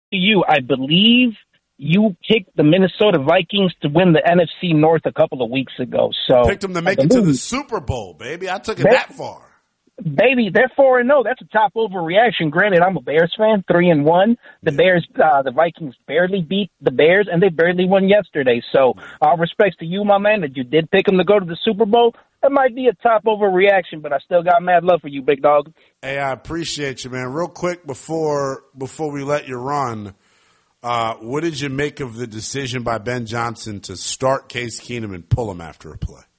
to you, I believe you picked the Minnesota Vikings to win the NFC North a couple of weeks ago. So picked them to make it to the Super Bowl, baby. I took it that far. Baby, they're 4-0. That's a top overreaction. Granted, I'm a Bears fan, 3-1. The Vikings barely beat the Bears, and they barely won yesterday. So, all respects to you, my man, that you did pick them to go to the Super Bowl. That might be a top overreaction, but I still got mad love for you, big dog. Hey, I appreciate you, man. Real quick before we let you run, what did you make of the decision by Ben Johnson to start Case Keenum and pull him after a play?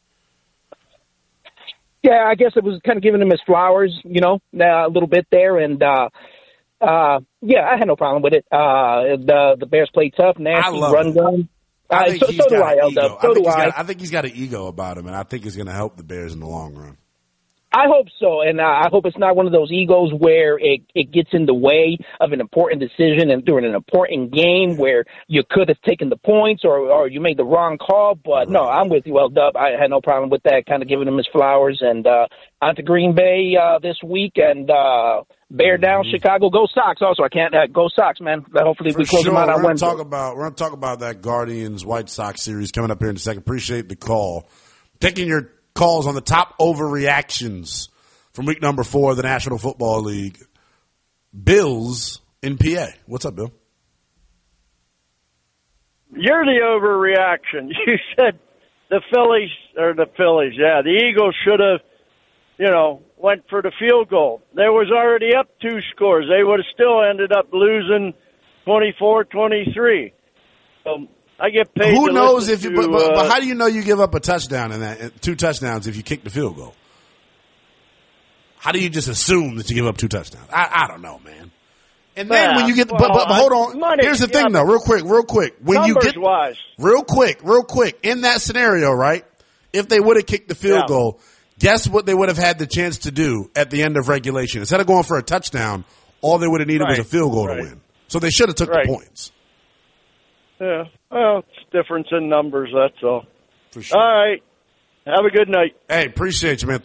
Yeah, I guess it was kind of giving him his flowers, a little bit there. And, yeah, I had no problem with it. The Bears play tough, nasty, run gun. I think he's got an ego about him, and I think he's going to help the Bears in the long run. I hope so, and I hope it's not one of those egos where it gets in the way of an important decision and during an important game where you could have taken the points or you made the wrong call. But no, I'm with you, L-Dub. I had no problem with that, kind of giving him his flowers. And on to Green Bay this week, and bear down Chicago. Go Sox also. I can't go Sox, man. Hopefully we close them out on Wednesday. We're going to talk about that Guardians-White Sox series coming up here in a second. Appreciate the call. Taking your calls on the top overreactions from week number 4 of the National Football League. Bills in PA. What's up, Bill? You're the overreaction. You said the Eagles should have, went for the field goal. They was already up 2 scores. They would have still ended up losing 24-23. I get paid. Who knows if you? But how do you know you give up a touchdown in that 2 touchdowns if you kick the field goal? How do you just assume that you give up 2 touchdowns? I don't know, man. And then when you get, but hold on. Here's the thing, though, real quick. When you get real quick in that scenario, right? If they would have kicked the field goal, guess what they would have had the chance to do at the end of regulation? Instead of going for a touchdown, all they would have needed was a field goal to win. So they should have took the points. Yeah, well, it's difference in numbers, that's all. For sure. All right. Have a good night. Hey, appreciate you, man.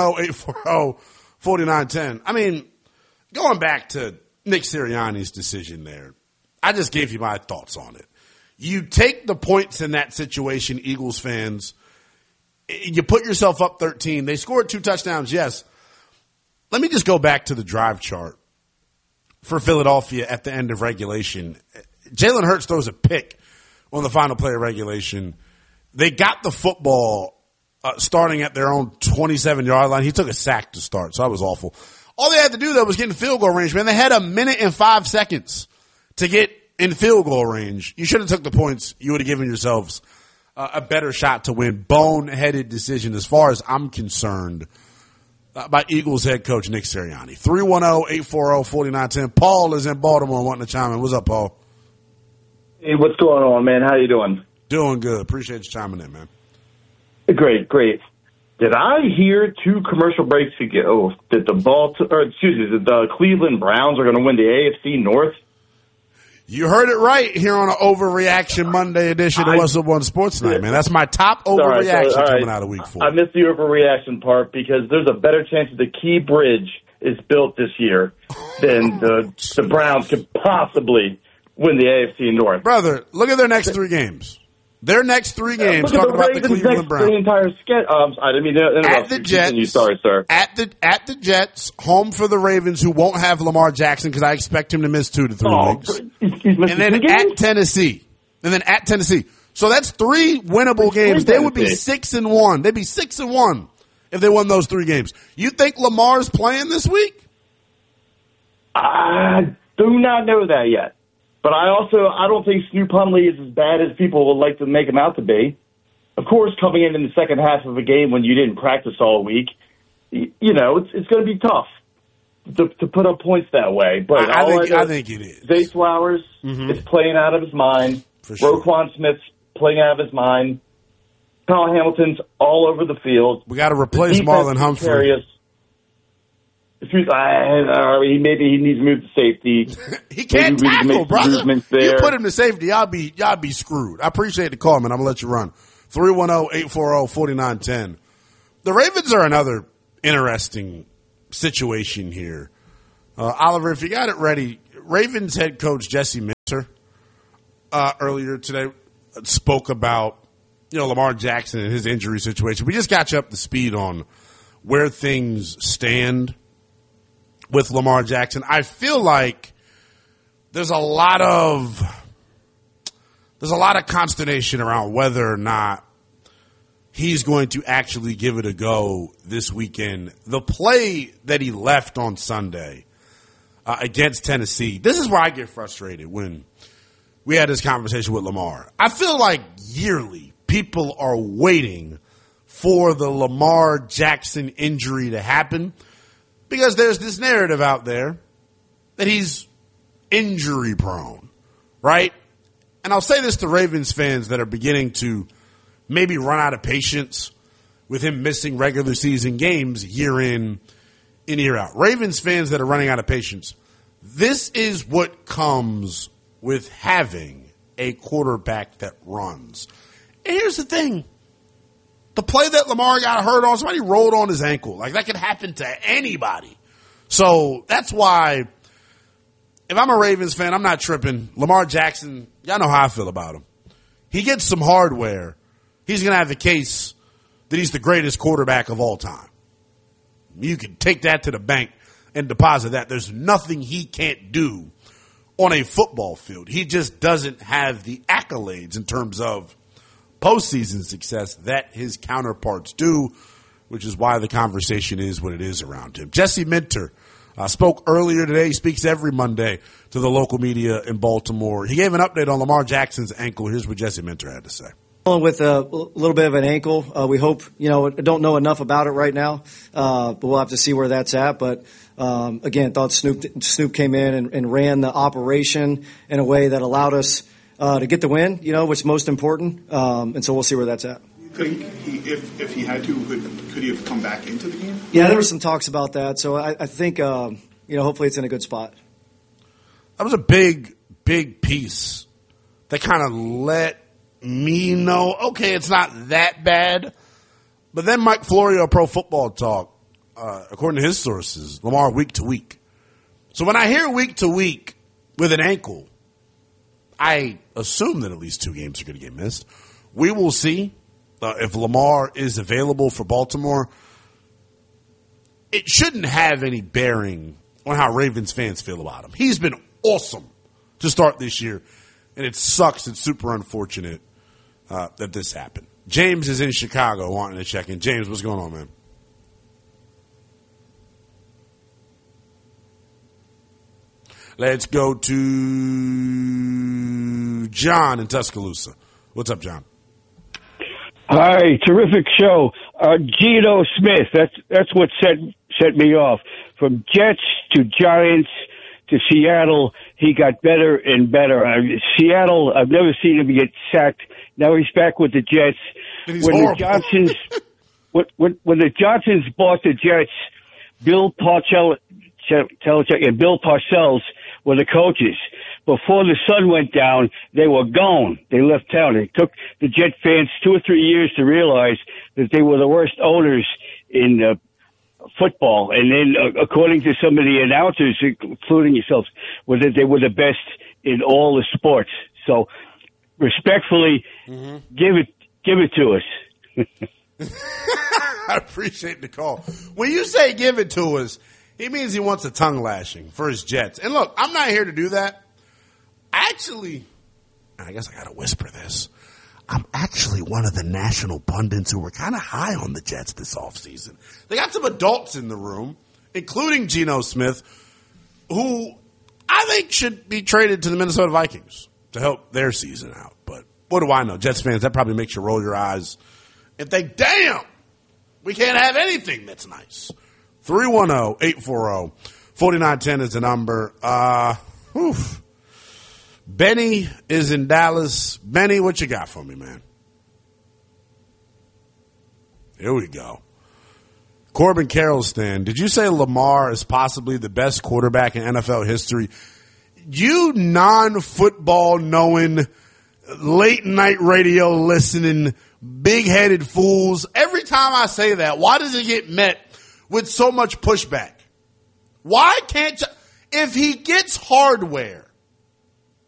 310-840-4910. I mean, going back to Nick Sirianni's decision there, I just gave you my thoughts on it. You take the points in that situation, Eagles fans. You put yourself up 13. They scored 2 touchdowns, yes. Let me just go back to the drive chart for Philadelphia at the end of regulation. Jalen Hurts throws a pick on the final play of regulation. They got the football starting at their own 27-yard line. He took a sack to start, so that was awful. All they had to do, though, was get in field goal range, man. They had 1 minute and 5 seconds to get in field goal range. You should have took the points. You would have given yourselves a better shot to win. Boneheaded decision as far as I'm concerned by Eagles head coach Nick Sirianni. 310-840-4910. Paul is in Baltimore wanting to chime in. What's up, Paul? Hey, what's going on, man? How you doing? Doing good. Appreciate you chiming in, man. Great. Did I hear 2 commercial breaks ago that the Cleveland Browns are going to win the AFC North? You heard it right here on an Overreaction Monday edition of What's Up on Sports Night, man. That's my top overreaction coming out of week 4. I missed the overreaction part because there's a better chance that the Key Bridge is built this year than the Browns could possibly win the AFC North. Brother, look at their next 3 games. Their next 3 games, talking about the Cleveland Browns. The entire sketch. I didn't mean to interrupt. At the Jets. Sorry, sir. At the Jets, home for the Ravens, who won't have Lamar Jackson because I expect him to miss 2 to 3 weeks. And then at Tennessee. So that's 3 winnable games. They would be 6-1. They'd be 6-1 if they won those 3 games. You think Lamar's playing this week? I do not know that yet. But I don't think Snoop Hundley is as bad as people would like to make him out to be. Of course, coming in the second half of a game when you didn't practice all week, it's going to be tough to put up points that way. But I think it is. Zay Flowers is playing out of his mind. For sure. Roquan Smith's playing out of his mind. Kyle Hamilton's all over the field. We got to replace Marlon Humphrey. Maybe he needs to move to safety. He can't tackle, brother. You put him to safety, y'all be screwed. I appreciate the call, man. I'm going to let you run. 310-840-4910. The Ravens are another interesting situation here. Oliver, if you got it ready, Ravens head coach Jesse earlier today spoke about, Lamar Jackson and his injury situation. We just got you up to speed on where things stand with Lamar Jackson. I feel like there's a lot of consternation around whether or not he's going to actually give it a go this weekend. The play that he left on Sunday against Tennessee, this is where I get frustrated when we had this conversation with Lamar. I feel like yearly people are waiting for the Lamar Jackson injury to happen because there's this narrative out there that he's injury prone, right? And I'll say this to Ravens fans that are beginning to maybe run out of patience with him missing regular season games year in and year out. Ravens fans that are running out of patience, this is what comes with having a quarterback that runs. And here's the thing. The play that Lamar got hurt on, somebody rolled on his ankle. Like, that could happen to anybody. So that's why, if I'm a Ravens fan, I'm not tripping. Lamar Jackson, y'all know how I feel about him. He gets some hardware. He's going to have the case that he's the greatest quarterback of all time. You can take that to the bank and deposit that. There's nothing he can't do on a football field. He just doesn't have the accolades in terms of postseason success that his counterparts do, which is why the conversation is what it is around him. Jesse Minter spoke earlier today. He speaks every Monday to the local media in Baltimore. He gave an update on Lamar Jackson's ankle. Here's what Jesse Minter had to say. With a little bit of an ankle. We hope, don't know enough about it right now, but we'll have to see where that's at. But again, thought Snoop came in and ran the operation in a way that allowed us to get the win, which is most important. And so we'll see where that's at. Could he, if he had to, could he have come back into the game? Yeah, there were some talks about that. So I think, hopefully it's in a good spot. That was a big, big piece that kind of let me know, okay, it's not that bad. But then Mike Florio, Pro Football Talk, according to his sources, Lamar week to week. So when I hear week to week with an ankle, I assume that at least 2 games are going to get missed. We will see if Lamar is available for Baltimore. It shouldn't have any bearing on how Ravens fans feel about him. He's been awesome to start this year, and it sucks. It's super unfortunate that this happened. James is in Chicago wanting to check in. James, what's going on, man? Let's go to John in Tuscaloosa. What's up, John? Hi, terrific show. Geno Smith, that's what set me off. From Jets to Giants to Seattle, he got better and better. Seattle, I've never seen him get sacked. Now he's back with the Jets. When the Johnsons, when the Johnsons bought the Jets, Bill Parcells and Bill Parcells were the coaches. Before the sun went down, they were gone. They left town. It took the Jet fans 2 or 3 years to realize that they were the worst owners in football. And then, according to some of the announcers, including yourselves, was that they were the best in all the sports. So, respectfully, give it to us. I appreciate the call. When you say give it to us, he means he wants a tongue lashing for his Jets. And look, I'm not here to do that. Actually, I guess I got to whisper this. I'm actually one of the national pundits who were kind of high on the Jets this offseason. They got some adults in the room, including Geno Smith, who I think should be traded to the Minnesota Vikings to help their season out. But what do I know? Jets fans, that probably makes you roll your eyes and think, damn, we can't have anything that's nice. 310-840-4910 is the number. Benny is in Dallas. Benny, what you got for me, man? Here we go. Corbin Carrollston, did you say Lamar is possibly the best quarterback in NFL history? You non-football knowing, late night radio listening, big-headed fools. Every time I say that, why does it get met with so much pushback? Why can't you? If he gets hardware